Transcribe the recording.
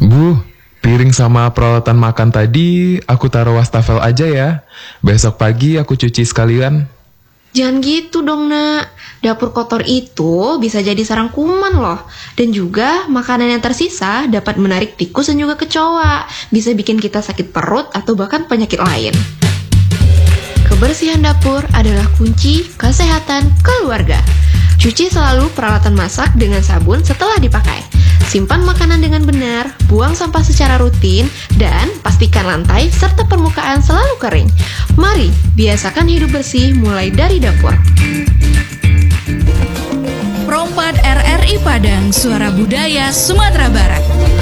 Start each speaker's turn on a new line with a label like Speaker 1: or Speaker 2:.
Speaker 1: Bu, piring sama peralatan makan tadi aku taruh wastafel aja ya. Besok pagi aku cuci sekalian.
Speaker 2: Jangan gitu dong, Nak. Dapur kotor itu bisa jadi sarang kuman loh. Dan juga makanan yang tersisa dapat menarik tikus dan juga kecoa. Bisa bikin kita sakit perut atau bahkan penyakit lain. Kebersihan dapur adalah kunci kesehatan keluarga. Cuci selalu peralatan masak dengan sabun setelah dipakai. Simpan makanan dengan benar, buang sampah secara rutin, dan pastikan lantai serta permukaan selalu kering. Mari, biasakan hidup bersih mulai dari dapur.
Speaker 3: Prompat RRI Padang, Suara Budaya Sumatera Barat.